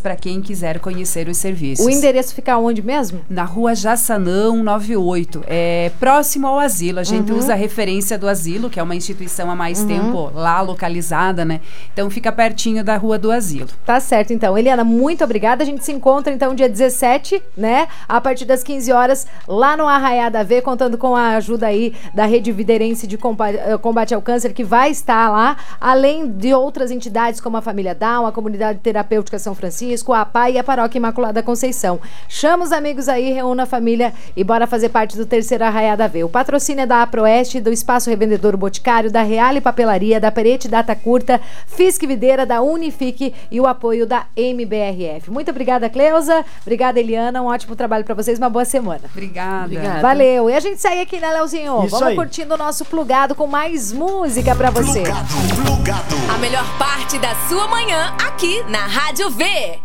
para quem quiser conhecer os serviços. O endereço fica onde mesmo? Na Rua Jaçanã 198, próximo ao asilo. A gente usa a referência do asilo, que é uma instituição há mais tempo lá localizada, né? Então fica pertinho da Rua do Asilo. Tá certo, então. Eliana, muito obrigada. A gente se encontra, então, dia 17, né? A partir das 15 horas, lá no Arraiá da V, contando com a ajuda aí da Rede Viderense de Combate ao Câncer, que vai estar lá, além de outras entidades como a Família Down, a Comunidade Terapêutica São Francisco, a APA e a Paróquia Imaculada Conceição. Chama os amigos aí, reúna a família e bora fazer parte do terceiro Arraiá da V. O patrocínio é da Aproeste, do Espaço Revendedor Boticário, da Reale Papelaria, da Perete Data Curta, Fisque Videira, da Unifique e o apoio da MBRF. Muito obrigada, Cleusa. Obrigada, Eliana. Um ótimo trabalho pra vocês. Uma boa semana. Obrigada. Valeu. E a gente segue aqui, né, Leozinho? Isso Vamos aí. curtindo o nosso plugado com mais música pra você. Plugado. A melhor parte da sua manhã aqui na Rádio V.